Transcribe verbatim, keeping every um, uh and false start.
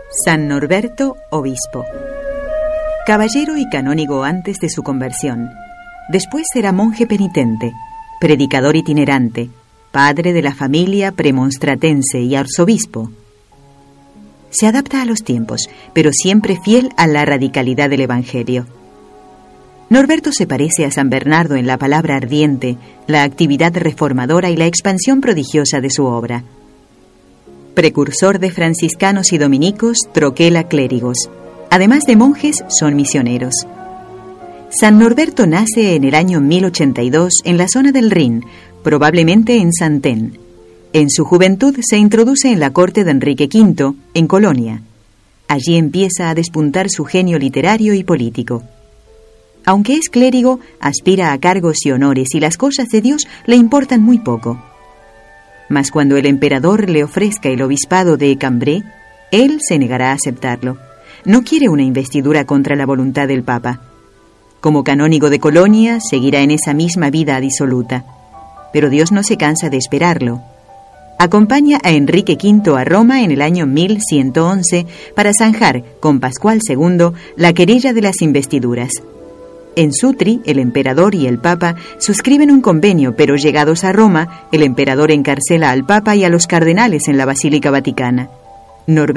San Norberto, obispo. Caballero y canónigo antes de su conversión. Después será monje penitente, predicador itinerante, padre de la familia premonstratense y arzobispo. Se adapta a los tiempos, pero siempre fiel a la radicalidad del Evangelio. Norberto se parece a San Bernardo en la palabra ardiente, la actividad reformadora y la expansión prodigiosa de su obra. Precursor de franciscanos y dominicos, troquela clérigos. Además de monjes, son misioneros. San Norberto nace en el año mil ochenta y dos en la zona del Rin, probablemente en Santén. En su juventud se introduce en la corte de Enrique quinto, en Colonia. Allí empieza a despuntar su genio literario y político. Aunque es clérigo, aspira a cargos y honores y las cosas de Dios le importan muy poco. Mas cuando el emperador le ofrezca el obispado de Cambrai, él se negará a aceptarlo. No quiere una investidura contra la voluntad del Papa. Como canónigo de Colonia, seguirá en esa misma vida disoluta. Pero Dios no se cansa de esperarlo. Acompaña a Enrique quinto a Roma en el año mil ciento once para zanjar con Pascual segundo la querella de las investiduras. En Sutri, el emperador y el Papa suscriben un convenio, pero llegados a Roma, el emperador encarcela al Papa y a los cardenales en la Basílica Vaticana. Norberto